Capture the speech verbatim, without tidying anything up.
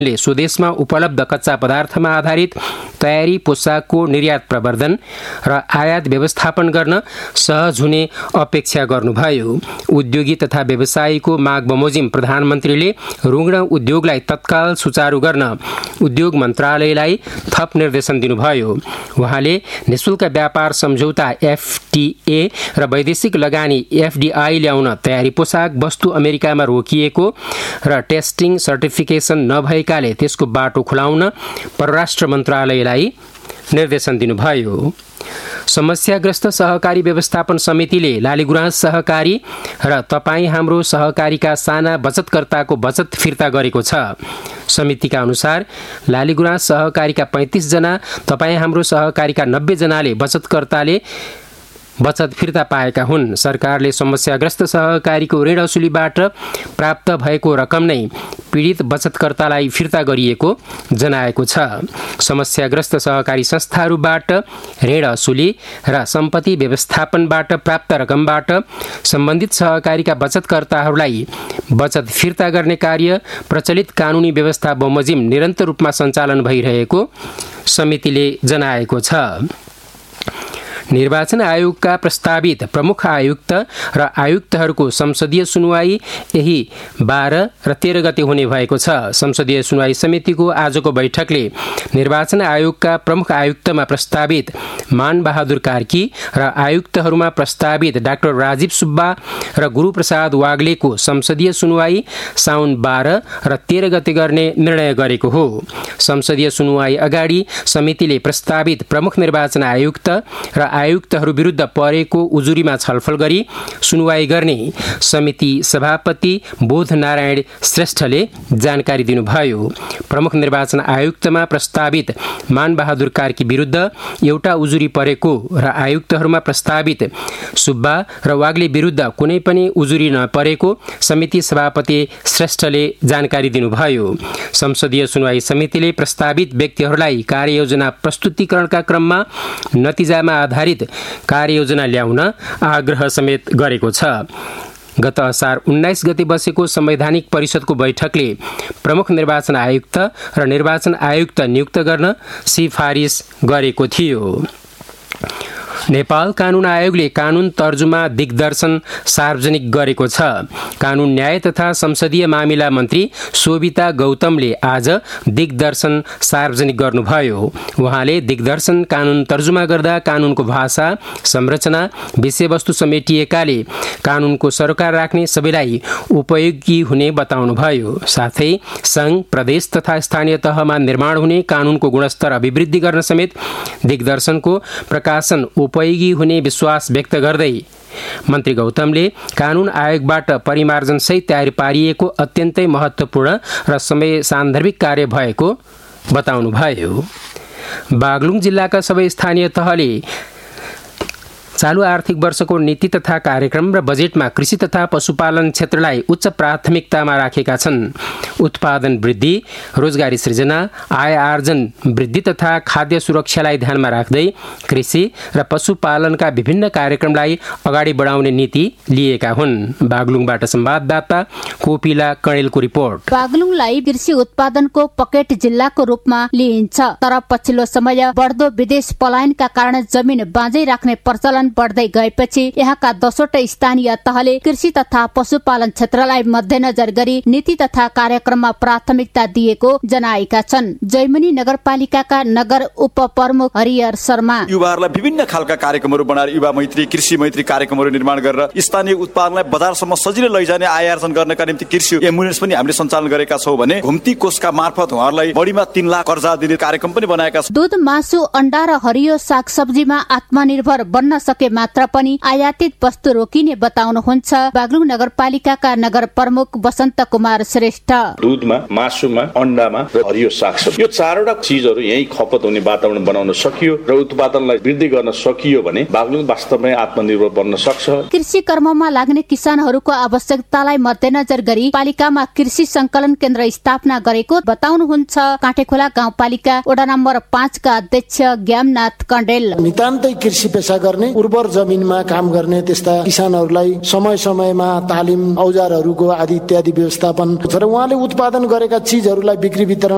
ले स्वदेशमा उपलब्ध कच्चा पदार्थमा आधारित तयारी पोसाकको निर्यात प्रवर्धन र आयात व्यवस्थापन गर्न सहज हुने अपेक्षा गर्नुभयो। उद्योगी तथा व्यवसायीको माग बमोजिम प्रधानमन्त्रीले रुग्ण उद्योगलाई तत्काल सुचारू गर्न उद्योग मन्त्रालयलाई थप निर्देशन दिनुभयो। उहाँले निशुल्क व्यापार सम्झौता एफटीए र वैदेशिक लगानी एफडीआई ल्याउन तयारी पोसाक वस्तु अमेरिकामा रोकिएको र टेस्टिङ सर्टिफिकेसन नभएकाले त्यसको बाटो खुलाउन परराष्ट्र मन्त्रालयलाई निर्देशन दिनुभयो। समस्याग्रस्त सहकारी व्यवस्थापन समितिले लालीगुराँस सहकारी र तपाईँ हाम्रो सहकारीका साना बचतकर्ताको बचत फिर्ता गरेको छ। समितिका अनुसार लालीगुराँस सहकारीका पैंतीस जना, तपाईँ हाम्रो सहकारीका नब्बे जनाले बचतकर्ताले बचत फिर्ता पाएका हुन्। सरकारले समस्याग्रस्त सहकारीको ऋण असुलीबाट प्राप्त भएको रकम नै पीडित बचतकर्तालाई फिर्ता गरिएको जनाएको छ। समस्याग्रस्त सहकारी संस्थाहरूबाट ऋण असुली र सम्पत्ति व्यवस्थापनबाट प्राप्त रकमबाट सम्बन्धित सहकारीका बचतकर्ताहरूलाई बचत फिर्ता गर्ने कार्य प्रचलित कानुनी व्यवस्था बमोजिम निरन्तर रूपमा सञ्चालन भइरहेको समितिले जनाएको छ। निर्वाचन आयोगका प्रस्तावित प्रमुख आयुक्त र आयुक्तहरूको संसदीय सुनवाई यही बाह्र र तेह्र गते हुने भएको छ। संसदीय सुनवाई समितिको आजको बैठकले निर्वाचन आयोगका प्रमुख आयुक्तमा प्रस्तावित मान बहादुर कार्की र आयुक्तहरूमा प्रस्तावित डाक्टर राजीव सुब्बा र गुरुप्रसाद वाग्लेको संसदीय सुनवाई साउन बाह्र र तेह्र गते गर्ने निर्णय गरेको हो। संसदीय सुनवाई अगाडि समितिले प्रस्तावित प्रमुख निर्वाचन आयुक्त र आयुक्तहरू विरुद्ध परेको उजुरीमा छलफल गरी सुनवाई गर्ने समिति सभापति बोध नारायण श्रेष्ठले जानकारी दिनुभयो। प्रमुख निर्वाचन आयुक्तमा प्रस्तावित मान बहादुर कार्की विरुद्ध एउटा उजुरी परेको र आयुक्तहरूमा प्रस्तावित सुब्बा र वाग्ले विरुद्ध कुनै पनि उजुरी नपरेको समिति सभापति श्रेष्ठले जानकारी दिनुभयो। संसदीय सुनवाई समितिले प्रस्तावित व्यक्तिहरूलाई कार्ययोजना प्रस्तुतीकरणका क्रममा नतिजामा आधारित कार्ययोजना ल्याउन आग्रह समेत गरेको छ। गत असार उन्नाइस गते बसेको संवैधानिक परिषदको बैठकले प्रमुख निर्वाचन आयुक्त र निर्वाचन आयुक्त नियुक्त गर्न सिफारिस गरेको थियो। नेपाल कानून आयोगले कानून तर्जुमा दिग्दर्शन सार्वजनिक गरेको छ। कानून न्याय तथा संसदीय मामिला मन्त्री शोभिता गौतमले आज दिग्दर्शन सार्वजनिक गर्नुभयो। उहाँले दिग्दर्शन कानून तर्जुमा गर्दा कानूनको भाषा, संरचना, विषयवस्तु समेटिएकाले कानूनको सरोकार राख्ने सबैलाई उपयोगी हुने बताउनुभयो। साथै संघ, प्रदेश तथा स्थानीय तहमा निर्माण हुने कानूनको गुणस्तर अभिवृद्धि गर्न समेत दिग्दर्शनको प्रकाशन उपयोगी हुने विश्वास व्यक्त गर्दै मन्त्री गौतमले कानून आयोगबाट परिमार्जनसहित तयार पारिएको अत्यन्तै महत्त्वपूर्ण र समय सान्दर्भिक कार्य भएको बताउनुभयो। बागलुङ जिल्लाका सबै स्थानीय तहले चालू आर्थिक वर्षको नीति तथा कार्यक्रम र बजेटमा कृषि तथा पशुपालन क्षेत्रलाई उच्च प्राथमिकतामा राखेका छन्। उत्पादन वृद्धि, रोजगारी सृजना, आय आर्जन वृद्धि तथा खाद्य सुरक्षालाई ध्यानमा राख्दै कृषि र पशुपालनका विभिन्न कार्यक्रमलाई अगाडि बढाउने नीति लिएका हुन्। बागलुङबाट संवाददाता कोपिला कणेलको रिपोर्ट। बागलुङलाई कृषि उत्पादनको पकेट जिल्लाको रूपमा लिइन्छ, तर पछिल्लो समय बढ्दो विदेश पलायनका कारण जमिन बाँझै राख्ने प्रचलन बढ्दै गएपछि यहाँका दसवटा स्थानीय तहले कृषि तथा पशुपालन क्षेत्रलाई मध्यनजर गरी नीति तथा कार्यक्रममा प्राथमिकता दिएको जनाएका छन्। जैमनी नगरपालिकाका नगर उपप्रमुख हरिहर शर्मा युवाहरूलाई विभिन्न खालका कार्यक्रमहरू बनाएर युवा मैत्री, कृषि मैत्री कार्यक्रमहरू निर्माण गरेर स्थानीय उत्पादनलाई बजारसम्म सजिलै लैजाने, आय आर्जन गर्नका निम्ति कृषि एम्बुलेन्स पनि हामीले सञ्चालन गरेका छौं भने घुम्ती कोषका मार्फत उहाँहरूलाई बढीमा तीन लाख कर्जा दिने कार्यक्रम पनि बनाएका छौं। दूध, मासु, अण्डा र हरियो सागसब्जीमा आत्मनिर्भर बन्न सके मात्र पनि आयातित वस्तु रोकिने बताउनुहुन्छ बागलुङ नगरपालिकाका नगर प्रमुख वसन्त कुमार श्रेष्ठ। दूधमा, मासुमा, अण्डामा र हरियो सागसब्जी, यो चारवटा चीजहरू यही खपत हुने वातावरण बनाउन सकियो र उत्पादनलाई वृद्धि गर्न सकियो भने बागलुङ वास्तवमै आत्मनिर्भर बन्न सक्छ। कृषि कर्ममा लाग्ने किसानहरूको आवश्यकतालाई मध्यनजर गरी पालिकामा कृषि संकलन केन्द्र स्थापना गरेको बताउनुहुन्छ काँटेखोला गाउँपालिका वडा नम्बर पाँचका अध्यक्ष ज्ञामनाथ कण्डेल। नितान्तै कृषि पेशा गर्ने, उर्वर जमिनमा काम गर्ने त्यस्ता किसानहरूलाई समय समयमा तालिम, औजारहरूको आदि इत्यादि व्यवस्थापन र उहाँले उत्पादन गरेका चीजहरूलाई बिक्री वितरण